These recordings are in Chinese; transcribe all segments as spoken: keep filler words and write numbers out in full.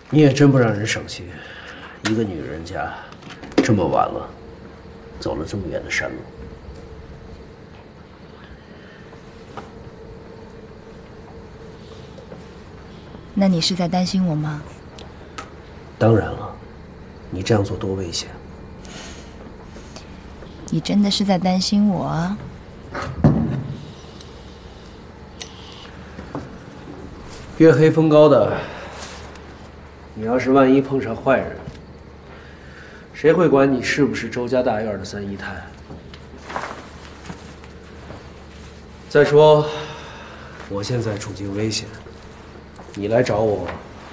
你也真不让人省心，一个女人家，这么晚了，走了这么远的山路。 那你是在担心我吗？ 当然了，你这样做多危险。 你真的是在担心我？ 月黑风高的，你要是万一碰上坏人，谁会管你是不是周家大院的三姨太？再说，我现在处境危险，你来找我，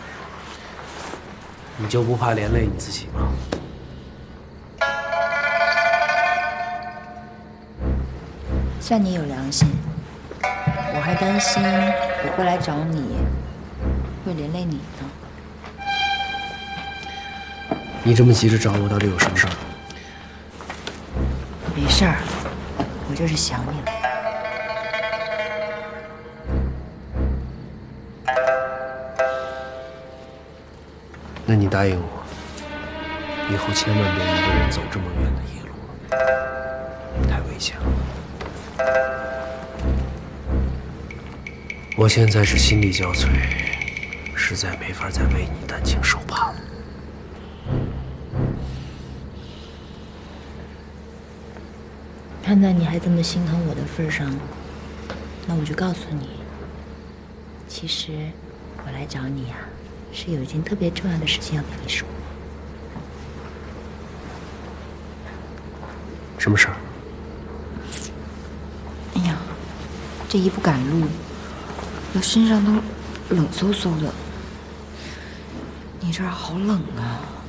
你就不怕连累你自己吗？ 算你有良心，我还担心我会来找你，会连累你呢。 你这么急着找我，到底有什么事儿？ 没事儿，我就是想你了。 那你答应我，以后千万别一个人走这么远的夜路，太危险了。我现在是心力交瘁，实在没法再为你担惊受怕了。 看在你还这么心疼我的份上，那我就告诉你，其实我来找你呀、啊，是有一件特别重要的事情要跟你说。 什么事儿？ 哎呀，这一不赶路，我身上都冷飕飕的。你这儿好冷啊！